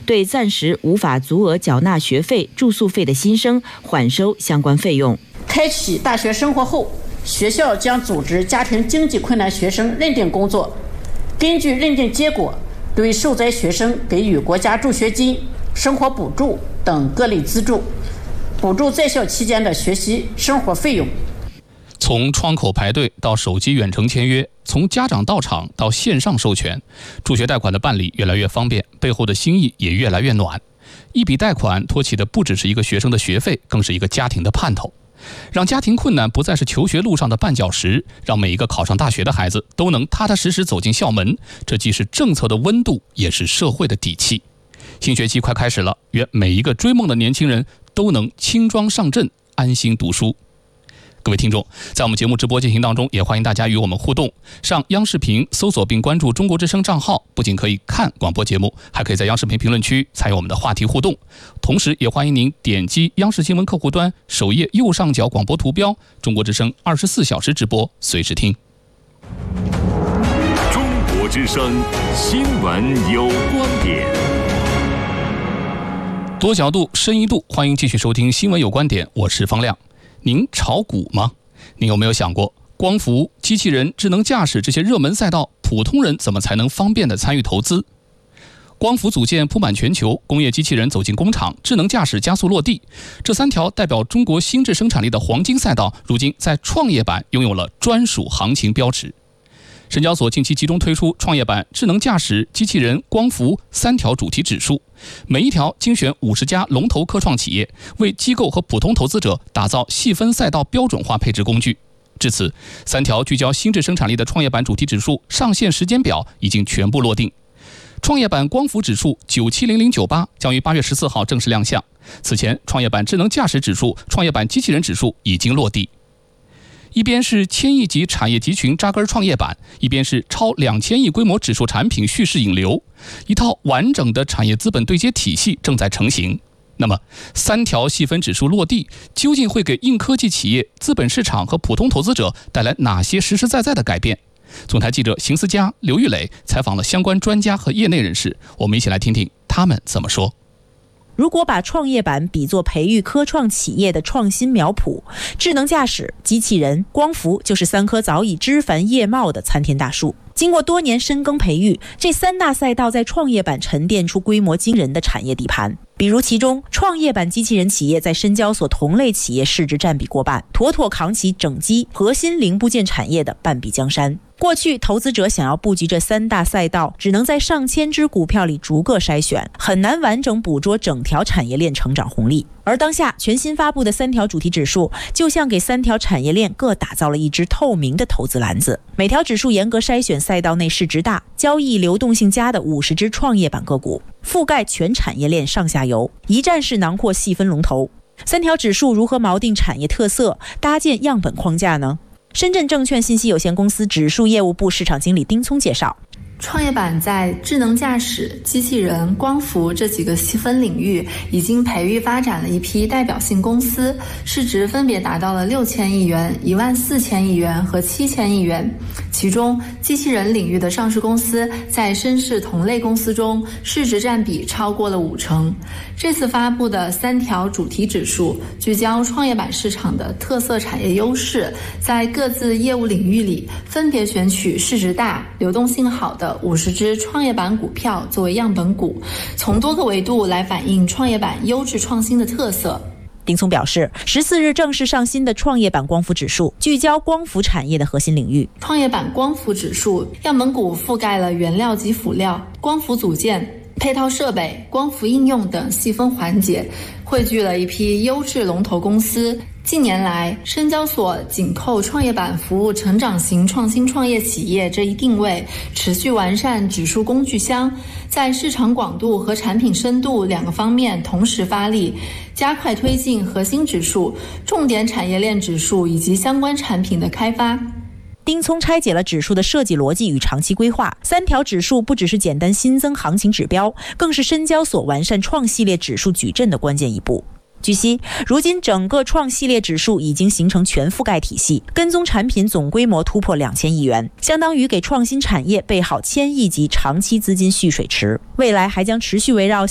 对暂时无法足额缴纳学费、住宿费的新生缓收相关费用。 开启大学生活后，学校将组织家庭经济困难学生认定工作，根据认定结果，对受灾学生给予国家助学金、生活补助等各类资助，补助在校期间的学习生活费用。 从窗口排队到手机远程签约，从家长到场到线上授权，助学贷款的办理越来越方便，背后的心意也越来越暖。一笔贷款托起的不只是一个学生的学费，更是一个家庭的盼头，让家庭困难不再是求学路上的绊脚石，让每一个考上大学的孩子都能踏踏实实走进校门。这既是政策的温度，也是社会的底气。新学期快开始了，愿每一个追梦的年轻人都能轻装上阵，安心读书。各位听众，在我们节目直播进行当中，也欢迎大家与我们互动。上央视频搜索并关注中国之声账号，不仅可以看广播节目，还可以在央视频评论区参与我们的话题互动。同时也欢迎您点击央视新闻客户端首页右上角广播图标，中国之声24小时直播，随时听。 中国之声新闻有观点， 多角度深一度，欢迎继续收听新闻有观点，我是方亮。您炒股吗？您有没有想过，光伏、机器人、智能驾驶这些热门赛道，普通人怎么才能方便地参与投资？光伏组件铺满全球，工业机器人走进工厂，智能驾驶加速落地，这3条代表中国新质生产力的黄金赛道，如今在创业板拥有了专属行情标识。深交所近期集中推出创业板、智能驾驶、机器人、光伏3条主题指数，每一条精选50家龙头科创企业，为机构和普通投资者打造细分赛道标准化配置工具。至此，3条聚焦新质生产力的创业板主题指数上线时间表已经全部落定。创业板光伏指数970098将于8月14号正式亮相。此前，创业板智能驾驶指数、创业板机器人指数已经落地。一边是千亿级产业集群扎根创业板，一边是超2000亿规模指数产品蓄势引流，一套完整的产业资本对接体系正在成型。那么3条细分指数落地，究竟会给硬科技企业、资本市场和普通投资者带来哪些实实在在的改变？总台记者邢思佳、刘玉磊采访了相关专家和业内人士，我们一起来听听他们怎么说。 如果把创业板比作培育科创企业的创新苗圃，智能驾驶、机器人、光伏就是3棵早已枝繁叶茂的参天大树。经过多年深耕培育，这3大赛道在创业板沉淀出规模惊人的产业底盘。比如其中，创业板机器人企业在深交所同类企业市值占比过半，妥妥扛起整机核心零部件产业的半壁江山。过去投资者想要布局这3大赛道，只能在上千只股票里逐个筛选，很难完整捕捉整条产业链成长红利。而当下全新发布的3条主题指数，就像给3条产业链各打造了一只透明的投资篮子。每条指数严格筛选赛道内市值大、交易流动性佳的50只创业板个股，覆盖全产业链上下游，一站式囊括细分龙头。3条指数如何锚定产业特色，搭建样本框架呢？深圳证券信息有限公司指数业务部市场经理丁聪介绍， 创业板在智能驾驶、机器人、光伏这几个细分领域已经培育发展了一批代表性公司，市值分别达到了6000亿元、14000亿元和7000亿元。其中，机器人领域的上市公司在深市同类公司中市值占比超过了50%。这次发布的3条主题指数聚焦创业板市场的特色产业优势，在各自业务领域里分别选取市值大、流动性好的50只创业板股票作为样本股，从多个维度来反映创业板优质创新的特色。 丁聪表示，14日正式上新的创业板光伏指数聚焦光伏产业的核心领域。 创业板光伏指数样本股覆盖了原料及辅料、光伏组件、配套设备、光伏应用等细分环节，汇聚了一批优质龙头公司。近年来，深交所紧扣创业板服务成长型创新创业企业这一定位，持续完善指数工具箱，在市场广度和产品深度2个方面同时发力，加快推进核心指数、重点产业链指数以及相关产品的开发。 丁聪拆解了指数的设计逻辑与长期规划，3条指数不只是简单新增行情指标，更是深交所完善创系列指数矩阵的关键一步。据悉，如今整个创系列指数已经形成全覆盖体系，跟踪产品总规模突破2000亿元，相当于给创新产业备好1000亿级长期资金蓄水池。未来还将持续围绕